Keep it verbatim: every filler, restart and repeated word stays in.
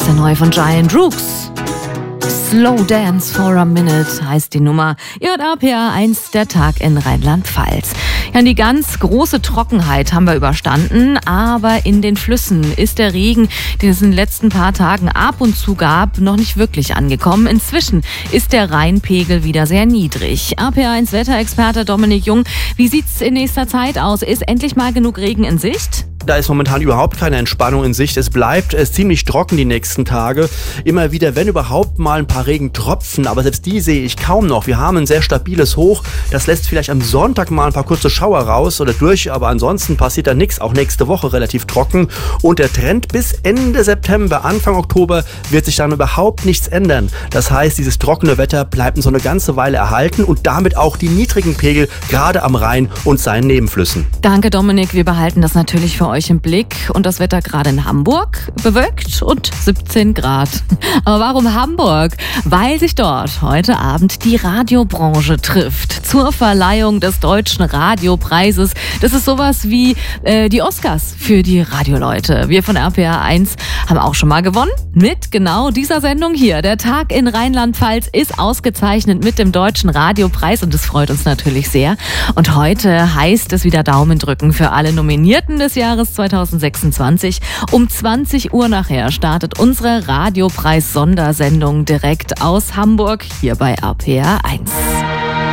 ist der neue von Giant Rooks. Slow Dance for a Minute heißt die Nummer. Ihr hört R P R eins, der Tag in Rheinland-Pfalz. Ja, die ganz große Trockenheit haben wir überstanden, aber in den Flüssen ist der Regen, den es in den letzten paar Tagen ab und zu gab, noch nicht wirklich angekommen. Inzwischen ist der Rheinpegel wieder sehr niedrig. R P R eins Wetterexperte Dominik Jung, wie sieht's in nächster Zeit aus? Ist endlich mal genug Regen in Sicht? Da ist momentan überhaupt keine Entspannung in Sicht. Es bleibt es ziemlich trocken die nächsten Tage. Immer wieder, wenn überhaupt mal ein paar Regentropfen, aber selbst die sehe ich kaum noch. Wir haben ein sehr stabiles Hoch. Das lässt vielleicht am Sonntag mal ein paar kurze Schauer raus oder durch, aber ansonsten passiert da nichts. Auch nächste Woche relativ trocken. Und der Trend bis Ende September, Anfang Oktober wird sich dann überhaupt nichts ändern. Das heißt, dieses trockene Wetter bleibt so eine ganze Weile erhalten und damit auch die niedrigen Pegel, gerade am Rhein und seinen Nebenflüssen. Danke, Dominik. Wir behalten das natürlich für euch im Blick. Und das Wetter gerade in Hamburg bewölkt und siebzehn Grad. Aber warum Hamburg? Weil sich dort heute Abend die Radiobranche trifft zur Verleihung des Deutschen Radiopreises. Das ist sowas wie äh, die Oscars für die Radioleute. Wir von R P R eins haben auch schon mal gewonnen mit genau dieser Sendung hier. Der Tag in Rheinland-Pfalz ist ausgezeichnet mit dem Deutschen Radiopreis und das freut uns natürlich sehr. Und heute heißt es wieder Daumen drücken für alle Nominierten des Jahres zweitausendsechsundzwanzig. Um zwanzig Uhr nachher startet unsere Radiopreis-Sondersendung direkt aus Hamburg hier bei R P R eins.